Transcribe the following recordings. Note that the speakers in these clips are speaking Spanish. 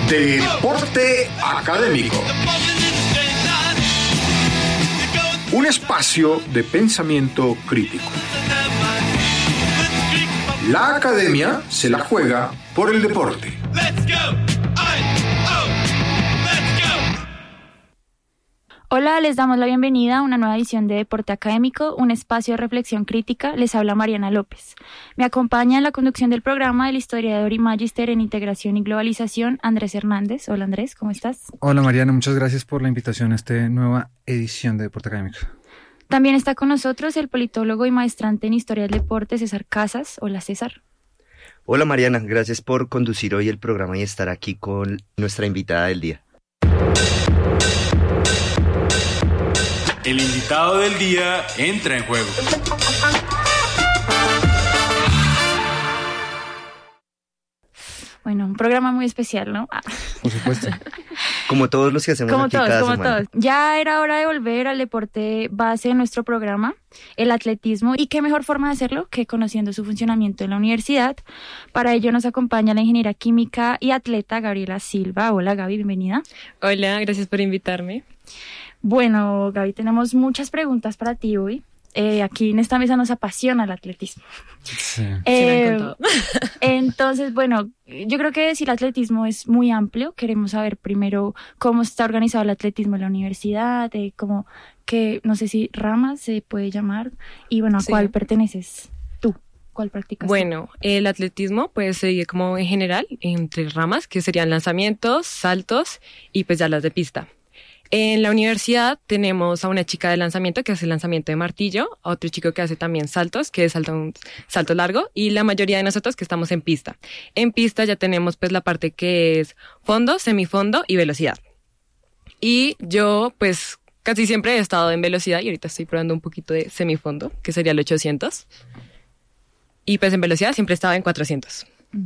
Deporte Académico. Un espacio de pensamiento crítico. La academia se la juega por el deporte. Hola, les damos la bienvenida a una nueva edición de Deporte Académico, un espacio de reflexión crítica. Les habla Mariana López. Me acompaña en la conducción del programa el historiador y magíster en integración y globalización, Andrés Hernández. Hola Andrés, ¿cómo estás? Hola Mariana, muchas gracias por la invitación a esta nueva edición de Deporte Académico. También está con nosotros el politólogo y maestrante en historia del deporte, César Casas. Hola César. Hola Mariana, gracias por conducir hoy el programa y estar aquí con nuestra invitada del día. El invitado del día entra en juego. Bueno, un programa muy especial, ¿no? Por supuesto. Como todos los que hacemos aquí cada semana. Ya era hora de volver al deporte base de nuestro programa, el atletismo. ¿Y qué mejor forma de hacerlo que conociendo su funcionamiento en la universidad? Para ello nos acompaña la ingeniera química y atleta Gabriela Silva. Hola Gaby, bienvenida. Hola, gracias por invitarme. Bueno, Gaby, tenemos muchas preguntas para ti hoy. Aquí en esta mesa nos apasiona el atletismo. Sí. Me han contado. Entonces, bueno, yo creo que si el atletismo es muy amplio, queremos saber primero cómo está organizado el atletismo en la universidad, cómo que no sé si ramas se puede llamar, y bueno, ¿a cuál perteneces tú? ¿Cuál practicas? Bueno, el atletismo pues se divide como en general en 3 ramas, que serían lanzamientos, saltos y pues ya las de pista. En la universidad tenemos a una chica de lanzamiento que hace lanzamiento de martillo, a otro chico que hace también saltos, que es salto largo, y la mayoría de nosotros que estamos en pista. En pista ya tenemos pues la parte que es fondo, semifondo y velocidad. Y yo pues casi siempre he estado en velocidad y ahorita estoy probando un poquito de semifondo, que sería el 800. Y pues en velocidad siempre he estado en 400.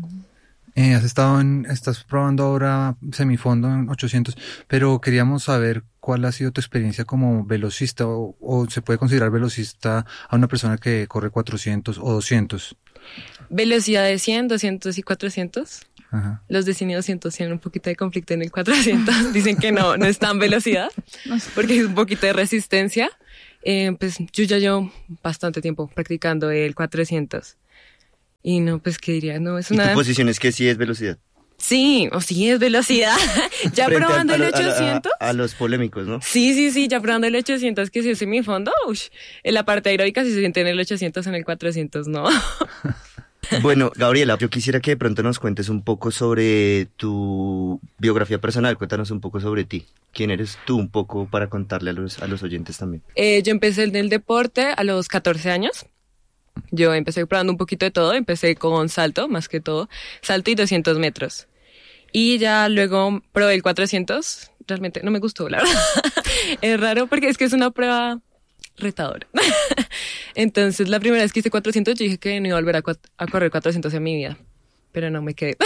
Estás probando ahora semifondo en 800, pero queríamos saber cuál ha sido tu experiencia como velocista o se puede considerar velocista a una persona que corre 400 o 200. Velocidad de 100, 200 y 400. Ajá. Los de cine 200 tienen un poquito de conflicto en el 400. Dicen que no es tan velocidad porque es un poquito de resistencia. Pues yo ya llevo bastante tiempo practicando el 400. Y no, pues, ¿qué diría? No, es una... ¿Y tu posición es que sí es velocidad? Sí, o sí es velocidad. Ya Frente probando el 800. A los polémicos, ¿no? Sí, ya probando el 800, que si es semifondo, en la parte aeróbica sí se siente en el 800, en el 400, no. Bueno, Gabriela, yo quisiera que de pronto nos cuentes un poco sobre tu biografía personal. Cuéntanos un poco sobre ti. ¿Quién eres tú un poco para contarle a los oyentes también? Yo empecé en el deporte a los 14 años. Yo empecé probando un poquito de todo, empecé con salto, más que todo, salto y 200 metros. Y ya luego probé el 400, realmente no me gustó, la verdad. Es raro porque es que es una prueba retadora. Entonces la primera vez que hice 400 yo dije que no iba a volver a correr 400 en mi vida, pero no me quedé.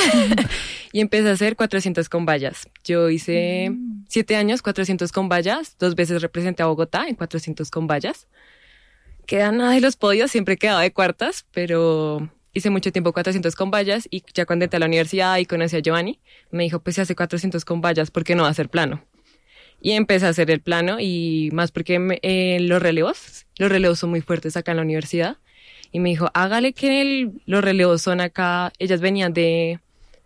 Y empecé a hacer 400 con vallas. Yo hice 7 años 400 con vallas, 2 veces representé a Bogotá en 400 con vallas. Queda nada de los podios, siempre quedaba de cuartas, pero hice mucho tiempo 400 con vallas y ya cuando entré a la universidad y conocí a Giovanni, me dijo, pues si hace 400 con vallas, ¿por qué no va a hacer plano? Y empecé a hacer el plano y más porque los relevos son muy fuertes acá en la universidad. Y me dijo, hágale que los relevos son acá, ellas venían de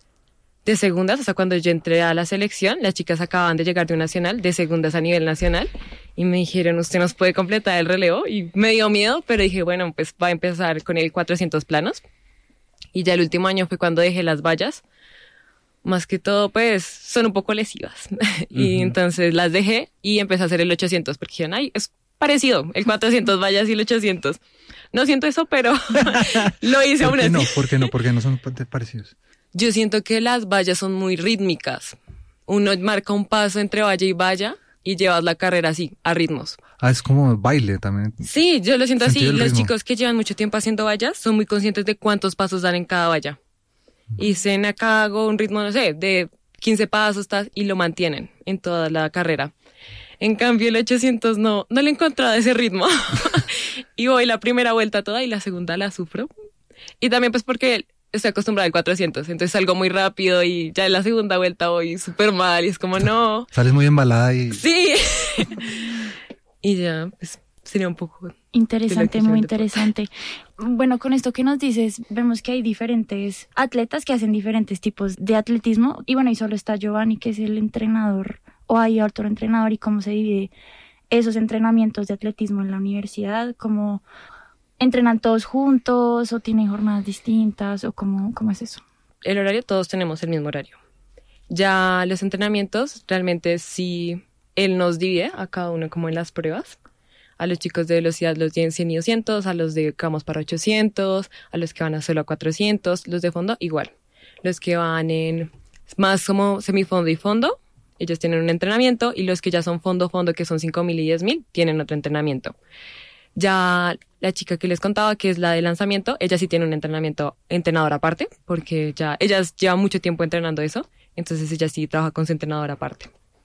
segundas, o sea, cuando yo entré a la selección, las chicas acababan de llegar de un nacional, de segundas a nivel nacional, y me dijeron, usted nos puede completar el relevo, y me dio miedo, pero dije, bueno, pues va a empezar con el 400 planos, y ya el último año fue cuando dejé las vallas, más que todo, pues, son un poco lesivas, y entonces las dejé, y empecé a hacer el 800, porque dijeron, ay, es parecido, el 400 vallas y el 800, no siento eso, pero lo hice aún así. ¿Por qué no? ¿Por qué no son parecidos? Yo siento que las vallas son muy rítmicas. Uno marca un paso entre valla y valla y llevas la carrera así, a ritmos. Es como baile también. Sí, yo lo siento así. Sentir el Los ritmo. chicos que llevan mucho tiempo haciendo vallas son muy conscientes de cuántos pasos dan en cada valla. Y dicen, acá hago un ritmo, no sé, de 15 pasos y lo mantienen en toda la carrera. En cambio, el 800 no le he encontrado ese ritmo. Y voy la primera vuelta toda y la segunda la sufro. Y también pues porque estoy acostumbrada al 400, entonces salgo muy rápido y ya en la segunda vuelta voy súper mal y es como no. Sales muy embalada y... Sí. Y ya, pues sería un poco... Interesante, muy interesante. Bueno, con esto que nos dices, vemos que hay diferentes atletas que hacen diferentes tipos de atletismo. Y bueno, y solo está Giovanni, que es el entrenador, o hay otro entrenador, y cómo se divide esos entrenamientos de atletismo en la universidad, cómo entrenan todos juntos, o tienen jornadas distintas, o cómo es eso. El horario, todos tenemos el mismo horario. Ya los entrenamientos, realmente sí, él nos divide a cada uno como en las pruebas. A los chicos de velocidad los tienen 100 y 200, a los de que vamos para 800, a los que van a solo a 400, los de fondo igual. Los que van en más como semifondo y fondo, ellos tienen un entrenamiento, y los que ya son fondo, que son 5.000 y 10.000, tienen otro entrenamiento. Ya la chica que les contaba, que es la de lanzamiento, ella sí tiene un entrenador aparte, porque ya ellas llevan mucho tiempo entrenando eso, entonces ella sí trabaja con su entrenador aparte.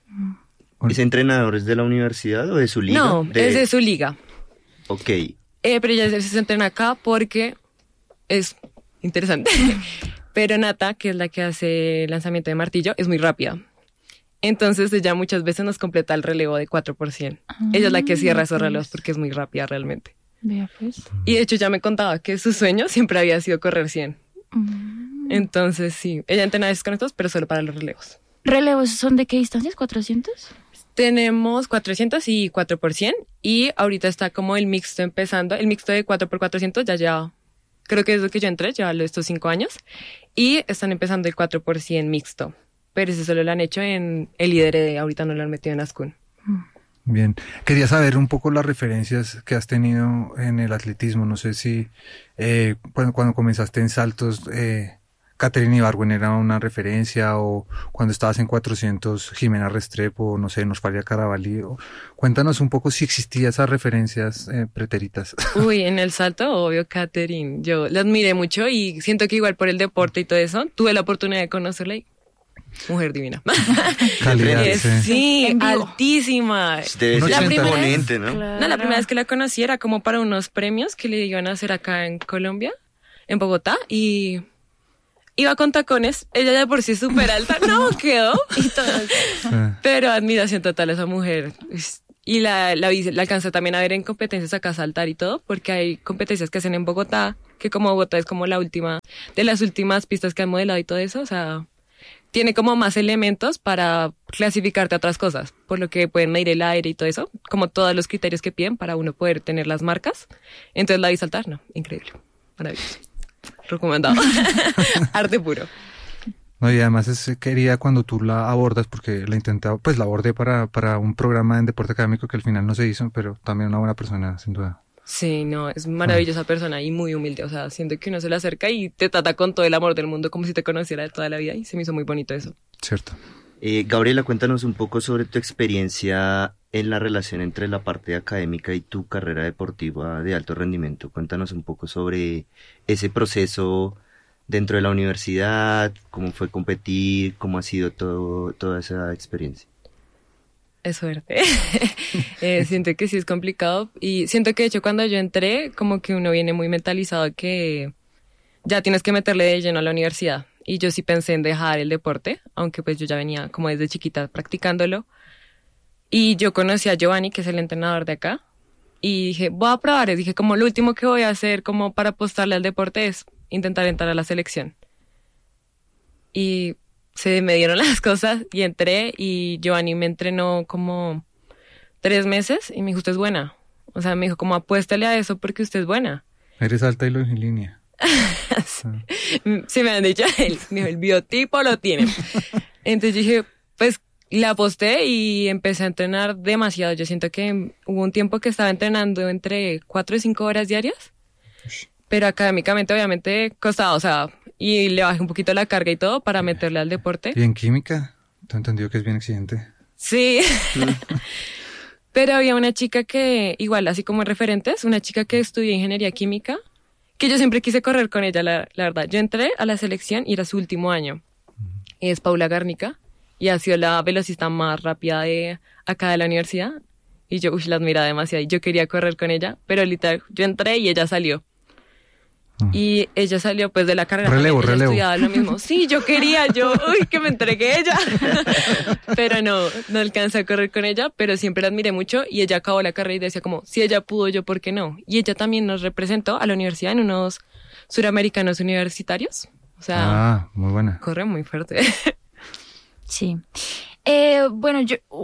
¿Ese entrenador es de la universidad o de su liga? No, es de su liga. Ok. Pero ella se entrena acá porque es interesante. Pero Nata, que es la que hace lanzamiento de martillo, es muy rápida. Entonces ella muchas veces nos completa el relevo de 4%. Ella es la que cierra esos relevos porque es muy rápida realmente. Vea pues. Y de hecho ya me contaba que su sueño siempre había sido correr 100. Entonces sí, ella entrena a veces con estos, pero solo para los relevos. ¿Relevos son de qué distancias? ¿400? Tenemos 400 y 4%, y ahorita está como el mixto empezando. El mixto de 4x400 ya lleva, creo que desde que yo entré, lleva estos 5 años, y están empezando el 4% mixto. Pero ese solo lo han hecho en el IDRD, ahorita no lo han metido en Ascun. Bien, quería saber un poco las referencias que has tenido en el atletismo. No sé si cuando comenzaste en saltos, Catherine Ibargüen era una referencia, o cuando estabas en 400, Jimena Restrepo, no sé, Norfalia Carabalí. Cuéntanos un poco si existían esas referencias pretéritas. Uy, en el salto, obvio, Catherine. Yo la admiré mucho y siento que igual por el deporte y todo eso, tuve la oportunidad de conocerla y mujer divina. Calidad, sí, altísima. Debe ser imponente, ¿no? Claro. No, la primera vez que la conocí era como para unos premios que le iban a hacer acá en Colombia, en Bogotá, y iba con tacones. Ella ya por sí es súper alta, no quedó. Y todo eso. Pero admiración total a esa mujer. Y la alcancé también a ver en competencias acá a saltar y todo, porque hay competencias que hacen en Bogotá, que como Bogotá es como la última, de las últimas pistas que han modelado y todo eso, o sea, tiene como más elementos para clasificarte a otras cosas, por lo que pueden medir el aire y todo eso, como todos los criterios que piden para uno poder tener las marcas. Entonces la vi saltar, no, increíble, maravilloso, recomendado, arte puro. No, y además quería cuando tú la abordas, porque la abordé para un programa en deporte académico que al final no se hizo, pero también una buena persona, sin duda. Sí, no, es maravillosa persona y muy humilde, o sea, siento que uno se le acerca y te trata con todo el amor del mundo como si te conociera de toda la vida, y se me hizo muy bonito eso. Cierto. Gabriela, cuéntanos un poco sobre tu experiencia en la relación entre la parte académica y tu carrera deportiva de alto rendimiento. Cuéntanos un poco sobre ese proceso dentro de la universidad, cómo fue competir, cómo ha sido toda esa experiencia. Es suerte. Siento que sí es complicado, y siento que de hecho cuando yo entré como que uno viene muy mentalizado que ya tienes que meterle de lleno a la universidad, y yo sí pensé en dejar el deporte, aunque pues yo ya venía como desde chiquita practicándolo, y yo conocí a Giovanni, que es el entrenador de acá, y dije, voy a probar, dije como lo último que voy a hacer como para apostarle al deporte es intentar entrar a la selección. Y se me dieron las cosas y entré, y Giovanni me entrenó como 3 meses y me dijo, usted es buena. O sea, me dijo como apuéstale a eso porque usted es buena. Eres alta y longilínea. Sí me han dicho, me dijo, el biotipo lo tiene. Entonces dije, pues la aposté y empecé a entrenar demasiado. Yo siento que hubo un tiempo que estaba entrenando entre 4 y 5 horas diarias, pero académicamente obviamente costaba, o sea, y le bajé un poquito la carga y todo para meterle al deporte. ¿Y en química? ¿Te he entendido que es bien exigente? Sí. Pero había una chica que, igual, así como en referentes, una chica que estudió ingeniería química, que yo siempre quise correr con ella, la verdad. Yo entré a la selección y era su último año. Es Paula Garnica, y ha sido la velocista más rápida de acá de la universidad. Y yo, la admiraba demasiado, y yo quería correr con ella, pero literal, yo entré y ella salió. Y ella salió pues de la carrera. Relevo. Estudiaba lo mismo. Sí, uy, que me entregué ella. Pero no alcancé a correr con ella, pero siempre la admiré mucho y ella acabó la carrera y decía como, si ella pudo, yo, ¿por qué no? Y ella también nos representó a la universidad en unos suramericanos universitarios. O sea, muy buena. Corre muy fuerte. Sí. Bueno,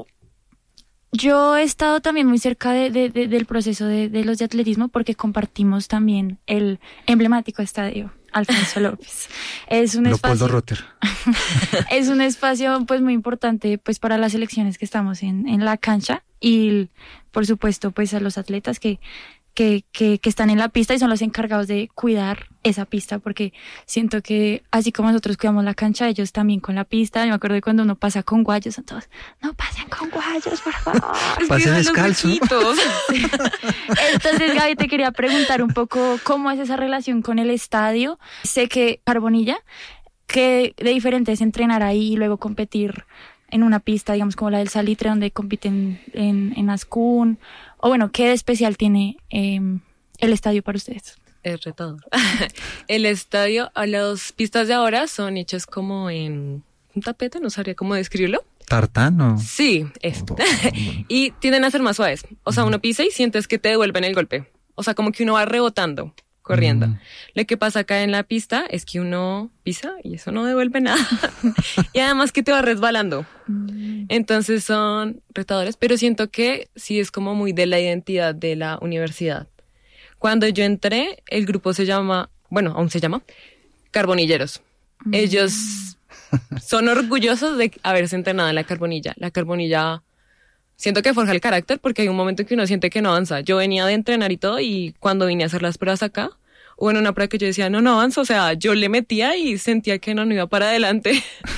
yo he estado también muy cerca del proceso de los de atletismo porque compartimos también el emblemático estadio Alfonso López. Es un Leopoldo espacio, Rotter. es un espacio pues muy importante pues para las selecciones que estamos en la cancha y por supuesto pues a los atletas que están en la pista y son los encargados de cuidar esa pista, porque siento que así como nosotros cuidamos la cancha, ellos también con la pista. Yo me acuerdo de cuando uno pasa con guayos, son todos, no pasen con guayos, por favor. Pasen descalzo. Entonces, Gaby, te quería preguntar un poco cómo es esa relación con el estadio. Sé que Carbonilla, que de diferente es entrenar ahí y luego competir en una pista, digamos, como la del Salitre, donde compiten en Ascún. O bueno, ¿qué de especial tiene el estadio para ustedes? Es retador. El estadio, a las pistas de ahora son hechas como en un tapete, no sabría cómo describirlo. ¿Tartán o...? Sí, esto. Y tienden a ser más suaves. O sea, uno pisa y sientes que te devuelven el golpe. O sea, como que uno va rebotando, corriendo. Lo que pasa acá en la pista es que uno pisa y eso no devuelve nada. Y además que te va resbalando. Entonces son retadores, pero siento que sí es como muy de la identidad de la universidad. Cuando yo entré, el grupo se llama, bueno, aún se llama, Carbonilleros. Ellos son orgullosos de haberse entrenado en la Carbonilla. La Carbonilla siento que forja el carácter porque hay un momento en que uno siente que no avanza. Yo venía de entrenar y todo y cuando vine a hacer las pruebas acá, hubo en una prueba que yo decía, no avanzo. O sea, yo le metía y sentía que no iba para adelante.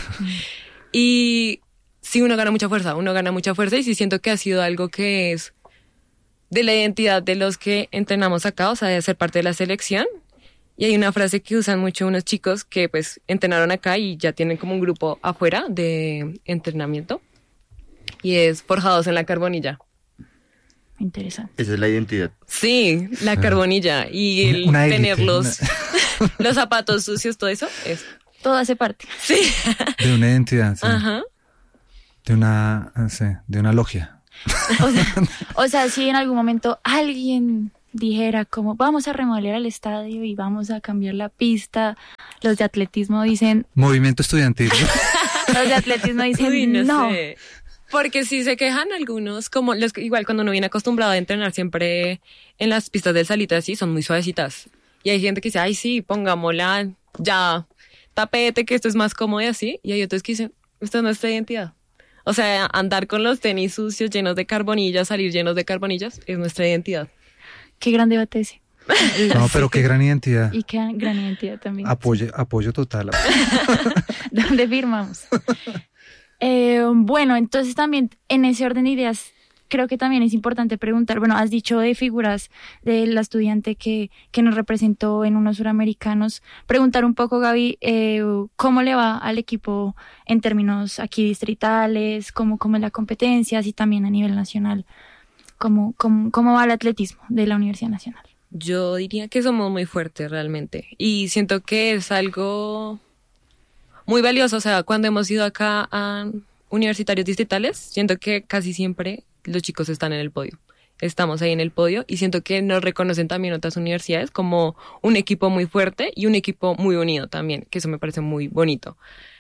Y sí, uno gana mucha fuerza y sí siento que ha sido algo que es de la identidad de los que entrenamos acá, o sea, de ser parte de la selección. Y hay una frase que usan mucho unos chicos que pues entrenaron acá y ya tienen como un grupo afuera de entrenamiento y es forjados en la Carbonilla. Interesante. Esa es la identidad. Sí, la Carbonilla y el tener los zapatos sucios, todo eso es... Todo hace parte. Sí. De una identidad, sí. Ajá. De una logia. O sea, si en algún momento alguien dijera como vamos a remodelar el estadio y vamos a cambiar la pista, los de atletismo dicen... Movimiento estudiantil. Los de atletismo dicen Uy, no. Sé. Porque sí se quejan algunos, como los igual cuando uno viene acostumbrado a entrenar siempre en las pistas del Salitre así, son muy suavecitas. Y hay gente que dice, ay sí, pongámosla ya, tapete, que esto es más cómodo y así. Y hay otros que dicen, esta es nuestra identidad. O sea, andar con los tenis sucios llenos de carbonillas, salir llenos de carbonillas, es nuestra identidad. Qué gran debate ese. No, pero qué gran identidad. Y qué gran identidad también. Apoyo total. ¿Dónde firmamos? Bueno, entonces también en ese orden de ideas creo que también es importante preguntar, bueno, has dicho de figuras de la estudiante que nos representó en unos suramericanos, preguntar un poco, Gaby, ¿cómo le va al equipo en términos aquí distritales? ¿Cómo es la competencia? Y también a nivel nacional, ¿cómo va el atletismo de la Universidad Nacional? Yo diría que somos muy fuertes realmente y siento que es algo muy valioso. O sea, cuando hemos ido acá a universitarios distritales, siento que casi siempre los chicos están en el podio. Estamos ahí en el podio y siento que nos reconocen también otras universidades como un equipo muy fuerte y un equipo muy unido también, que eso me parece muy bonito.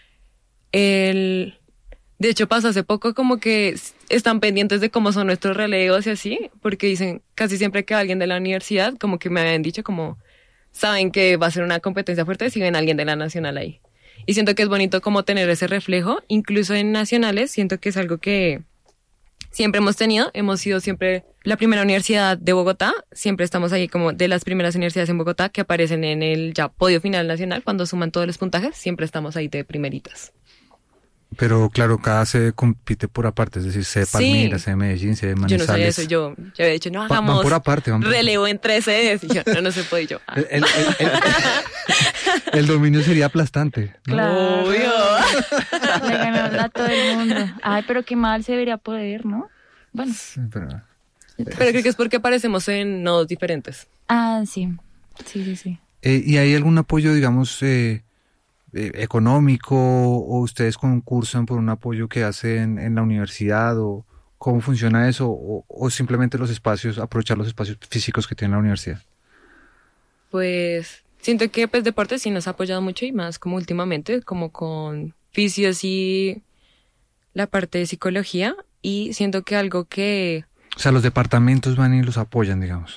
De hecho, pasó hace poco como que están pendientes de cómo son nuestros relevos y así, porque dicen, casi siempre que alguien de la universidad, como que me habían dicho como, saben que va a ser una competencia fuerte si ven a alguien de la nacional ahí. Y siento que es bonito como tener ese reflejo, incluso en nacionales, siento que es algo que siempre hemos tenido, hemos sido siempre la primera universidad de Bogotá, siempre estamos ahí como de las primeras universidades en Bogotá que aparecen en el ya podio final nacional, cuando suman todos los puntajes, siempre estamos ahí de primeritas. Pero claro, cada sede compite por aparte, es decir, sede Palmira, sede Medellín, sede Manizales. Yo no sabía eso, yo había dicho, no hagamos por aparte, relevo en 3 sedes, y yo, no se puede, yo. El dominio sería aplastante, ¿no? Claro. Obvio. Le ganamos a todo el mundo. Ay, pero qué mal se debería poder, ¿no? Bueno. Sí, pero creo que es porque aparecemos en nodos diferentes. Ah, sí. Sí. ¿Y hay algún apoyo, digamos, económico, o ustedes concursan por un apoyo que hacen en la universidad, o cómo funciona eso, o simplemente los espacios, aprovechar los espacios físicos que tiene la universidad? Pues siento que pues deporte sí nos ha apoyado mucho y más como últimamente, como con fisios y la parte de psicología, y siento que algo que... O sea, los departamentos van y los apoyan, digamos.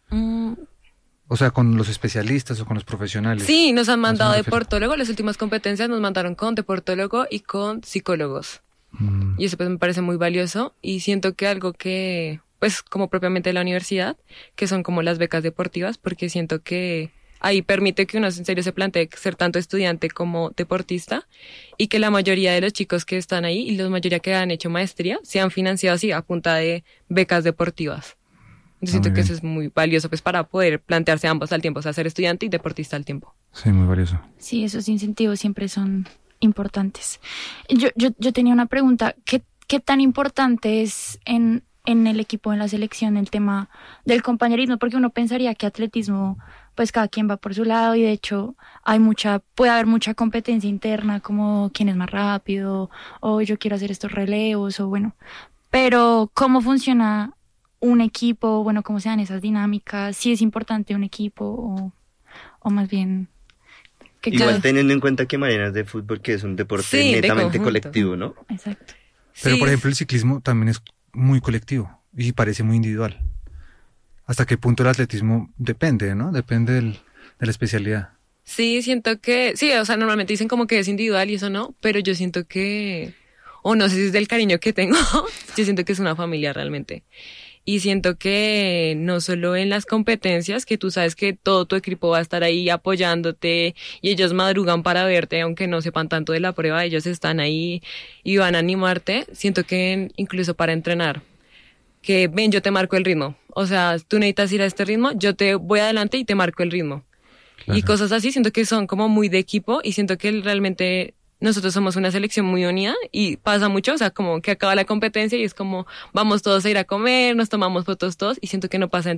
O sea, con los especialistas o con los profesionales. Sí, nos han ¿A eso mandado me refiero? deportólogo, las últimas competencias nos mandaron con deportólogo y con psicólogos. Y eso pues me parece muy valioso, y siento que algo que, pues como propiamente de la universidad, que son como las becas deportivas, porque siento que ahí permite que uno en serio se plantee ser tanto estudiante como deportista, y que la mayoría de los chicos que están ahí y la mayoría que han hecho maestría se han financiado así a punta de becas deportivas. Yo siento muy que bien. eso es muy valioso pues para poder plantearse ambos al tiempo, o sea, ser estudiante y deportista al tiempo. Sí, muy valioso. Sí, esos incentivos siempre son importantes. Yo tenía una pregunta. ¿Qué tan importante es en el equipo, en la selección, el tema del compañerismo? Porque uno pensaría que atletismo, pues cada quien va por su lado, y de hecho puede haber mucha competencia interna, como quién es más rápido, o yo quiero hacer estos relevos, o bueno. Pero ¿cómo funciona un equipo? Bueno, ¿cómo se dan esas dinámicas? ¿Si es importante un equipo o más bien... que Igual cada- teniendo en cuenta que Mariana es de fútbol, que es un deporte Sí, de netamente conjunto. colectivo, ¿no? Exacto. Pero, Sí, por ejemplo, el ciclismo también es muy colectivo y parece muy individual. ¿Hasta qué punto el atletismo depende, ¿no? Depende de la especialidad. sí, siento que, sí, o sea, normalmente dicen como que es individual y eso no, pero yo siento que, o no sé si es del cariño que tengo, yo siento que es una familia realmente. Y siento que no solo en las competencias, que tú sabes que todo tu equipo va a estar ahí apoyándote y ellos madrugan para verte, aunque no sepan tanto de la prueba, ellos están ahí y van a animarte. Siento que incluso para entrenar, que ven, yo te marco el ritmo. O sea, tú necesitas ir a este ritmo, yo te voy adelante y te marco el ritmo. Claro. Y cosas así, siento que son como muy de equipo, y siento que realmente nosotros somos una selección muy unida y pasa mucho, o sea, como que acaba la competencia y es como vamos todos a ir a comer, nos tomamos fotos todos, y siento que no pasa en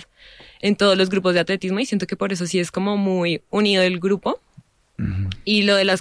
todos los grupos de atletismo, y siento que por eso sí es como muy unido el grupo. Y lo de las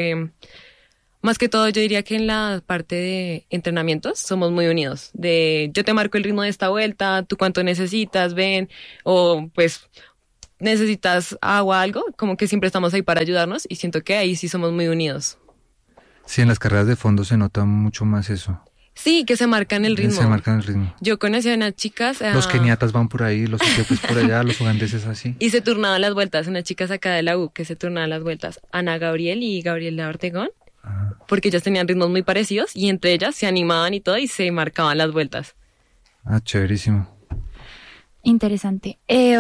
más que todo yo diría que en la parte de entrenamientos somos muy unidos, de yo te marco el ritmo de esta vuelta, tú cuánto necesitas, ven, o pues necesitas agua, algo, como que siempre estamos ahí para ayudarnos, y siento que ahí sí somos muy unidos. Sí, en las carreras de fondo se nota mucho más eso. Sí, que se marcan el ritmo. Se marcan el ritmo. Yo conocí a unas chicas Los keniatas van por ahí, los etíopes por allá, los ugandeses así. y se turnaban las vueltas, unas chicas acá de la U que se turnaban las vueltas, Ana Gabriel y Gabriela Ortegón, porque ellas tenían ritmos muy parecidos y entre ellas se animaban y todo y se marcaban las vueltas. Ah, chéverísimo. Interesante.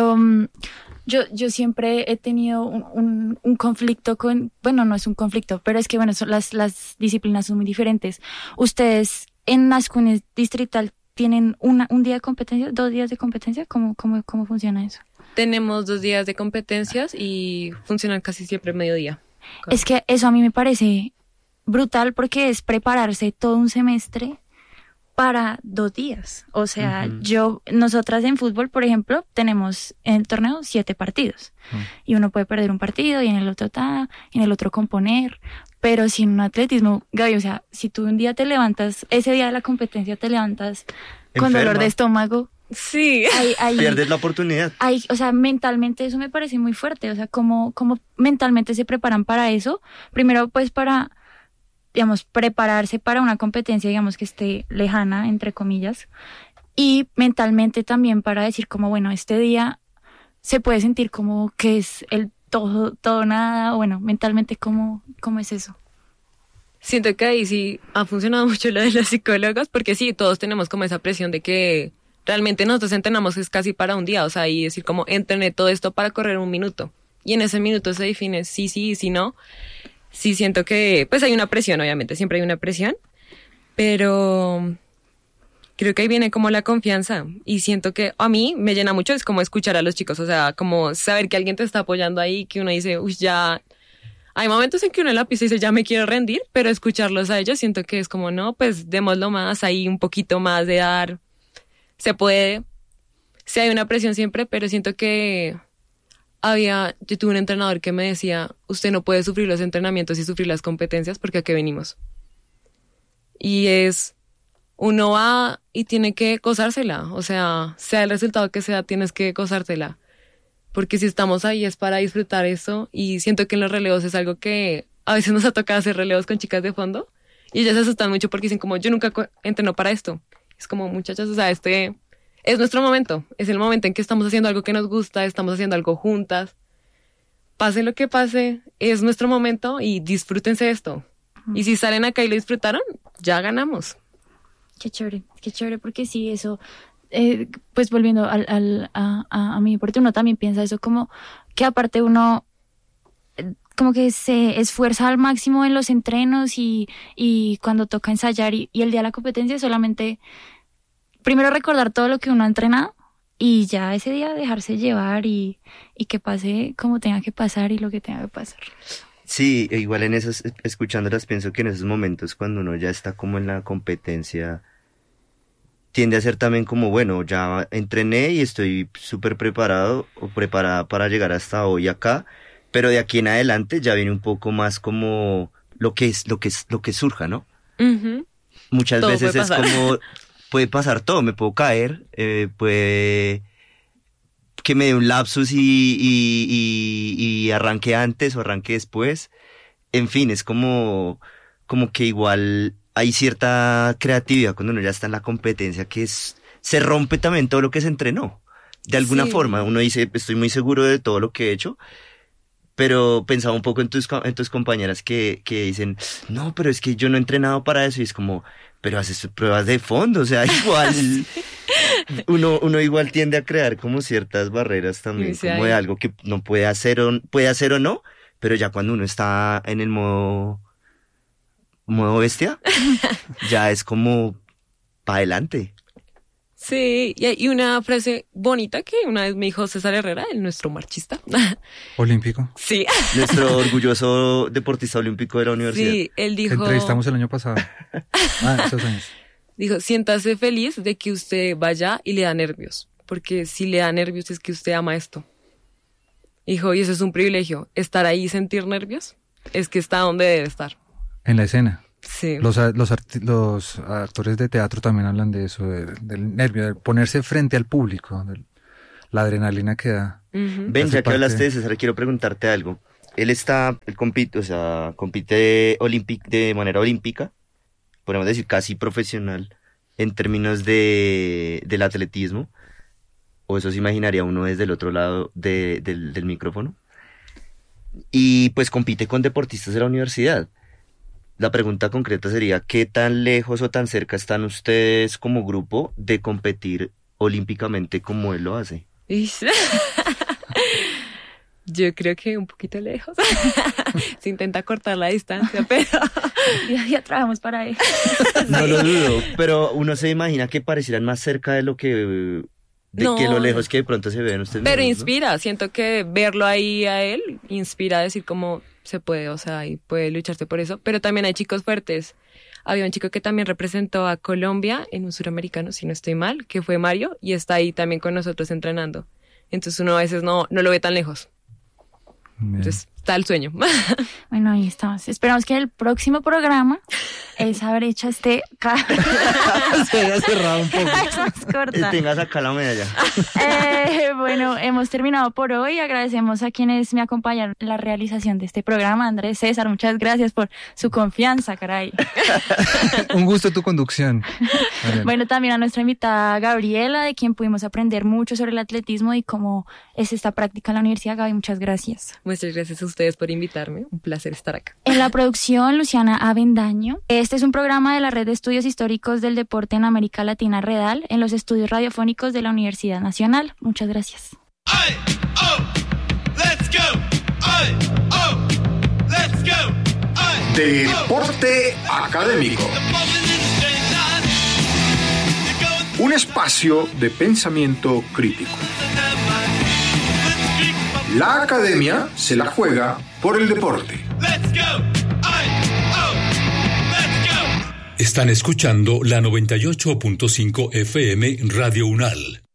Yo siempre he tenido un conflicto bueno, no es un conflicto, pero es que bueno, las disciplinas son muy diferentes. Ustedes en Nascunes Distrital tienen un día de competencia, 2 días de competencia, ¿cómo funciona eso? Tenemos 2 días de competencias y funcionan casi siempre mediodía. Es que eso a mí me parece brutal, porque es prepararse todo un semestre para 2 días. O sea, nosotras en fútbol, por ejemplo, tenemos en el torneo 7 partidos. Y uno puede perder un partido y en el otro y en el otro componer. Pero si en un atletismo, Gaby, o sea, si tú un día te levantas, ese día de la competencia te levantas con Enferma. dolor de estómago, Sí. Pierdes la oportunidad. o sea, mentalmente eso me parece muy fuerte. O sea, cómo mentalmente se preparan para eso. Primero, pues para, digamos, prepararse para una competencia, digamos, que esté lejana, entre comillas. Y mentalmente también para decir como, bueno, este día se puede sentir como que es el todo nada. Bueno, mentalmente, ¿cómo es eso? Siento que ahí sí ha funcionado mucho lo de los psicólogos, porque sí, todos tenemos como esa presión de que realmente nosotros entrenamos es casi para un día, o sea, y decir como entrené todo esto para correr 1 minuto, y en ese minuto se define sí y si no. Sí siento que pues hay una presión, obviamente, siempre hay una presión, pero creo que ahí viene como la confianza, y siento que a mí me llena mucho, es como escuchar a los chicos, o sea, como saber que alguien te está apoyando ahí, que uno dice, uy, ya... Hay momentos en que uno en la pista dice, ya me quiero rendir, pero escucharlos a ellos siento que es como, no, pues démoslo más, ahí un poquito más de dar, se puede, sí hay una presión siempre, pero siento que yo tuve un entrenador que me decía, usted no puede sufrir los entrenamientos y sufrir las competencias porque ¿a qué venimos? Y uno va y tiene que gozársela, o sea el resultado que sea, tienes que gozársela. Porque si estamos ahí es para disfrutar eso, y siento que en los relevos es algo que a veces nos ha tocado hacer relevos con chicas de fondo y ellas se asustan mucho porque dicen como, yo nunca entreno para esto. Es como, muchachas, o sea, este es nuestro momento, es el momento en que estamos haciendo algo que nos gusta, estamos haciendo algo juntas. Pase lo que pase, es nuestro momento y disfrútense esto. Y si salen acá y lo disfrutaron, ya ganamos. Qué chévere, porque sí, eso, pues volviendo a mi deporte, uno también piensa eso como que aparte uno como que se esfuerza al máximo en los entrenos y cuando toca ensayar y el día de la competencia solamente primero recordar todo lo que uno ha entrenado y ya ese día dejarse llevar y que pase como tenga que pasar y lo que tenga que pasar. Sí, igual en esos, escuchándolas, pienso que en esos momentos cuando uno ya está como en la competencia, tiende a ser también como, bueno, ya entrené y estoy súper preparado o preparada para llegar hasta hoy acá, pero de aquí en adelante ya viene un poco más como lo que surja, ¿no? Uh-huh. Muchas Todo veces puede es pasar. como, puede pasar todo, me puedo caer, puede que me dé un lapsus y arranque antes o arranque después. En fin, es como que igual hay cierta creatividad cuando uno ya está en la competencia, que se rompe también todo lo que se entrenó. De alguna Sí. forma, uno dice, estoy muy seguro de todo lo que he hecho, pero pensaba un poco en tus compañeras que dicen, no, pero es que yo no he entrenado para eso, y es como, pero haces pruebas de fondo, o sea, igual uno igual tiende a crear como ciertas barreras también, Sí, como hay. de algo que no puede hacer o no, pero ya cuando uno está en el modo bestia, ya es como para adelante. Sí, y hay una frase bonita que una vez me dijo César Herrera, nuestro marchista. Olímpico. Sí, Nuestro orgulloso deportista olímpico de la universidad. sí, él Te dijo, entrevistamos el año pasado. Esos años. dijo, siéntase feliz de que usted vaya y le da nervios, porque si le da nervios es que usted ama esto. Dijo, y eso es un privilegio, estar ahí y sentir nervios, es que está donde debe estar. En la escena. Sí. Los actores de teatro también hablan de eso, del nervio, de ponerse frente al público, la adrenalina que da. Ujú. Ven, Hace ya que parte. hablaste de César, quiero preguntarte algo. Él compite de manera olímpica, podemos decir casi profesional, en términos del atletismo, o eso se imaginaría uno desde el otro lado del micrófono, y pues compite con deportistas de la universidad. La pregunta concreta sería, ¿qué tan lejos o tan cerca están ustedes como grupo de competir olímpicamente como él lo hace? Ish. Yo creo que un poquito lejos. Se intenta cortar la distancia, pero Ya trabajamos para eso. No lo dudo, pero uno se imagina que parecieran más cerca de que No. lo lejos que de pronto se ven ustedes pero mismos, ¿no? inspira, siento que verlo ahí a él inspira a decir cómo se puede, o sea, y puede lucharse por eso, pero también hay chicos fuertes. Había un chico que también representó a Colombia en un suramericano, si no estoy mal, que fue Mario, y está ahí también con nosotros entrenando. Entonces uno a veces no lo ve tan lejos. Bien. Entonces está el sueño. Bueno, ahí estamos. Esperamos que en el próximo programa esa brecha esté cada vez Se haya cerrado un poco. más corta. Tengas acá la medalla. Bueno, hemos terminado por hoy. Agradecemos a quienes me acompañaron en la realización de este programa. Andrés, César, muchas gracias por su confianza, caray. Un gusto tu conducción. Mariana. Bueno, también a nuestra invitada Gabriela, de quien pudimos aprender mucho sobre el atletismo y cómo es esta práctica en la universidad. Gaby, muchas gracias. Muchas gracias a ustedes por invitarme. Un placer estar acá. En la producción, Luciana Avendaño. Este es un programa de la Red de Estudios Históricos del Deporte en América Latina, REDAL, en los estudios radiofónicos de la Universidad Nacional. Muchas gracias. Ay, oh, let's go. Ay, oh, let's go. Ay, Deporte académico. Un espacio de pensamiento crítico. La academia se la juega por el deporte. Let's go. Ay, oh, let's go. Están escuchando la 98.5 FM Radio UNAL.